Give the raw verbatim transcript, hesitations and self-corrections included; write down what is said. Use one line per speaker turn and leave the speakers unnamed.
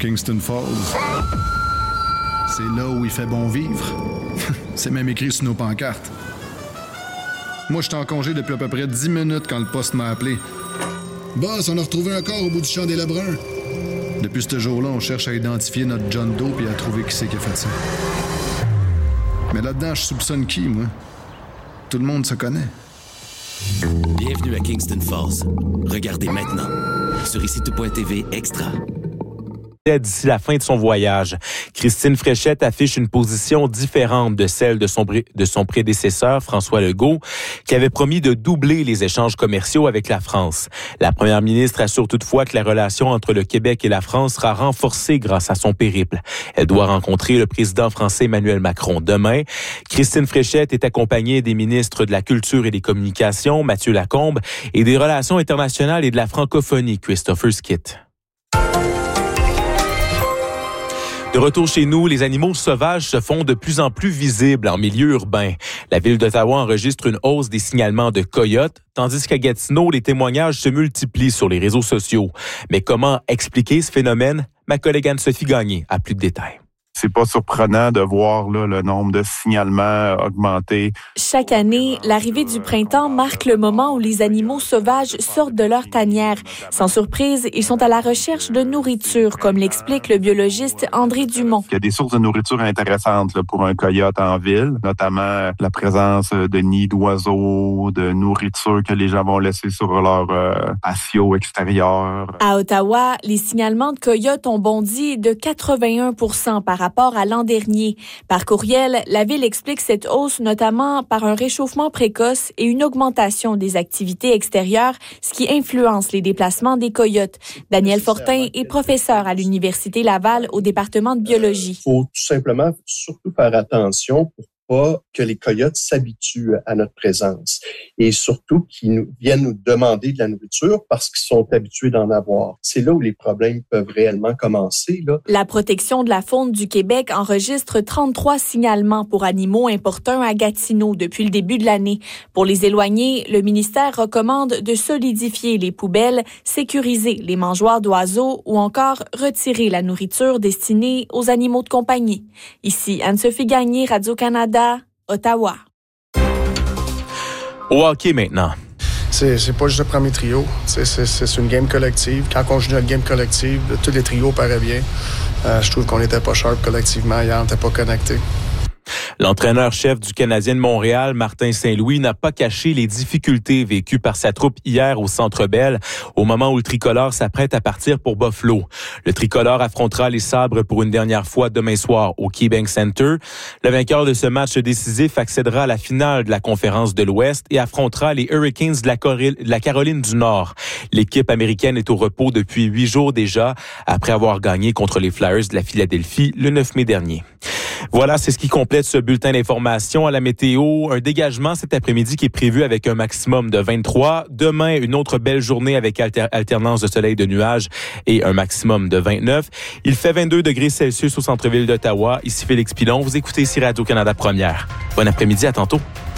Kingston Falls. C'est là où il fait bon vivre. C'est même écrit sur nos pancartes. Moi, j'étais en congé depuis à peu près dix minutes quand le poste m'a appelé. Boss, on a retrouvé un corps au bout du champ des Lebrun. Depuis ce jour-là, on cherche à identifier notre John Doe et à trouver qui c'est qui a fait ça. Mais là-dedans, je soupçonne qui, moi? Tout le monde se connaît.
Bienvenue à Kingston Falls. Regardez maintenant sur ici tout point t v Extra.
D'ici la fin de son voyage, Christine Fréchette affiche une position différente de celle de son, de son prédécesseur, François Legault, qui avait promis de doubler les échanges commerciaux avec la France. La première ministre assure toutefois que la relation entre le Québec et la France sera renforcée grâce à son périple. Elle doit rencontrer le président français Emmanuel Macron demain. Christine Fréchette est accompagnée des ministres de la Culture et des Communications, Mathieu Lacombe, et des Relations internationales et de la francophonie, Christopher Skitt. De retour chez nous, les animaux sauvages se font de plus en plus visibles en milieu urbain. La ville d'Ottawa enregistre une hausse des signalements de coyotes, tandis qu'à Gatineau, les témoignages se multiplient sur les réseaux sociaux. Mais comment expliquer ce phénomène? Ma collègue Anne-Sophie Gagné a plus de détails.
C'est pas surprenant de voir là, le nombre de signalements augmenter.
Chaque année, l'arrivée du printemps marque le moment où les animaux sauvages sortent de leur tanière. Sans surprise, ils sont à la recherche de nourriture, comme l'explique le biologiste André Dumont.
Il y a des sources de nourriture intéressantes là, pour un coyote en ville, notamment la présence de nids d'oiseaux, de nourriture que les gens vont laisser sur leur euh, patio extérieur.
À Ottawa, les signalements de coyotes ont bondi de quatre-vingt-un pour cent par rapport à l'an dernier. Par courriel, la Ville explique cette hausse notamment par un réchauffement précoce et une augmentation des activités extérieures, ce qui influence les déplacements des coyotes. Daniel Fortin est professeur à l'Université Laval au département de biologie.
Il faut tout simplement surtout faire attention pour pas que les coyotes s'habituent à notre présence et surtout qu'ils nous, viennent nous demander de la nourriture parce qu'ils sont habitués d'en avoir. C'est là où les problèmes peuvent réellement commencer. Là.
La protection de la faune du Québec enregistre trente-trois signalements pour animaux importuns à Gatineau depuis le début de l'année. Pour les éloigner, le ministère recommande de solidifier les poubelles, sécuriser les mangeoires d'oiseaux ou encore retirer la nourriture destinée aux animaux de compagnie. Ici Anne-Sophie Gagné, Radio-Canada, Ottawa.
Au hockey maintenant.
C'est, c'est pas juste le premier trio. C'est, c'est, c'est une game collective. Quand on joue notre game collective, tous les trios paraît bien. Euh, je trouve qu'on n'était pas sharp collectivement hier, on n'était pas connectés.
L'entraîneur-chef du Canadien de Montréal, Martin Saint-Louis, n'a pas caché les difficultés vécues par sa troupe hier au Centre Bell, au moment où le tricolore s'apprête à partir pour Buffalo. Le tricolore affrontera les Sabres pour une dernière fois demain soir au KeyBank Center. Le vainqueur de ce match décisif accédera à la finale de la Conférence de l'Ouest et affrontera les Hurricanes de la, Coril- de la Caroline du Nord. L'équipe américaine est au repos depuis huit jours déjà, après avoir gagné contre les Flyers de la Philadelphie le neuf mai dernier. Voilà, c'est ce qui complète ce bulletin d'information. À la météo, un dégagement cet après-midi qui est prévu avec un maximum de vingt-trois. Demain, une autre belle journée avec alter- alternance de soleil et de nuages et un maximum de vingt-neuf. Il fait vingt-deux degrés Celsius au centre-ville d'Ottawa. Ici Félix Pilon. Vous écoutez ici Radio-Canada Première. Bon après-midi, à tantôt.